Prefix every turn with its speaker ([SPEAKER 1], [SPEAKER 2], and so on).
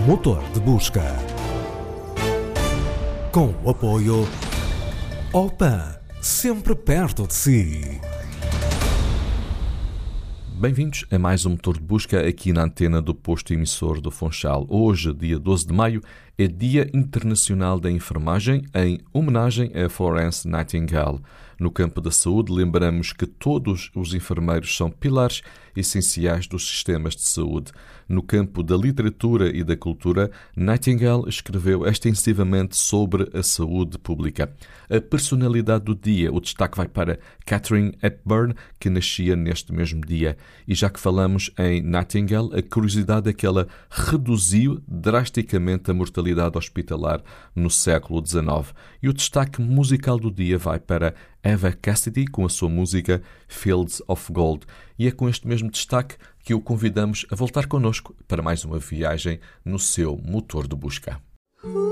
[SPEAKER 1] motor de busca. Com o apoio Opan, sempre perto de si.
[SPEAKER 2] Bem-vindos a mais um motor de busca aqui na antena do posto emissor do Funchal. Hoje, dia 12 de maio, é Dia Internacional da Enfermagem em homenagem a Florence Nightingale. No campo da saúde, lembramos que todos os enfermeiros são pilares essenciais dos sistemas de saúde. No campo da literatura e da cultura, Nightingale escreveu extensivamente sobre a saúde pública. A personalidade do dia, o destaque vai para Katharine Hepburn, que nascia neste mesmo dia. E já que falamos em Nightingale, a curiosidade é que ela reduziu drasticamente a mortalidade hospitalar no século XIX. E o destaque musical do dia vai para Eva Cassidy com a sua música Fields of Gold. E é com este mesmo destaque que o convidamos a voltar connosco para mais uma viagem no seu motor de busca.